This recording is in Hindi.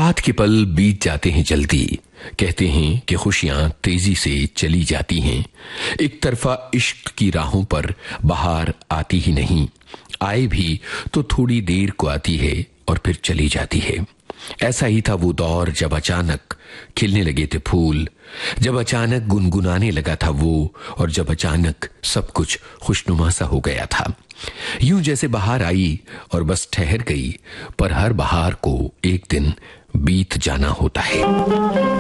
रात के पल बीत जाते हैं जल्दी। कहते हैं कि खुशियां तेजी से चली जाती हैं। एक तरफा इश्क की राहों पर बहार आती ही नहीं, आए भी तो थोड़ी देर को आती है और फिर चली जाती है। ऐसा ही था वो दौर जब अचानक खिलने लगे थे फूल, जब अचानक गुनगुनाने लगा था वो, और जब अचानक सब कुछ खुशनुमा सा हो गया था। यूं जैसे बहार आई और बस ठहर गई, पर हर बहार को एक दिन बीत जाना होता है।